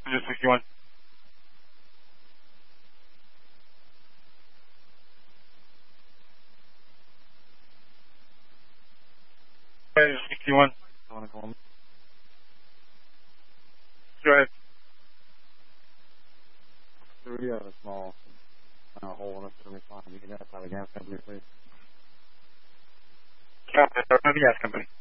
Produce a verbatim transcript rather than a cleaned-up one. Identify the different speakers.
Speaker 1: Passenger sixty-one. Passenger sixty-one. Go ahead.
Speaker 2: We have a small uh, hole in it to respond. You can identify the gas company, please.
Speaker 1: Captain, gas company.